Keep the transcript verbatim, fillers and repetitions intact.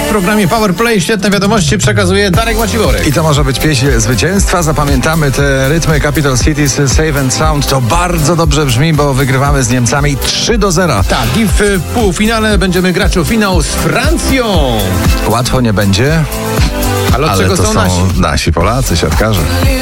programie Power Play świetne wiadomości przekazuje Darek Maciworek. I to może być pieśń zwycięstwa. Zapamiętamy te rytmy Capital Cities Save and Sound. To bardzo dobrze brzmi, bo wygrywamy z Niemcami trzy do zera. Tak, i w półfinale będziemy grać o finał z Francją. Łatwo nie będzie, Ale od ale czego to są są nasi? nasi Polacy, siatkarze.